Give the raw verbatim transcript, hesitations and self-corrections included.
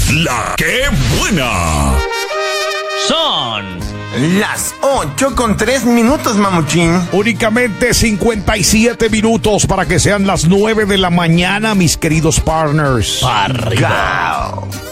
La que buena. Son las ocho con tres minutos, mamuchín. Únicamente cincuenta y siete minutos para que sean las nueve de la mañana, mis queridos partners. arriba. Gao.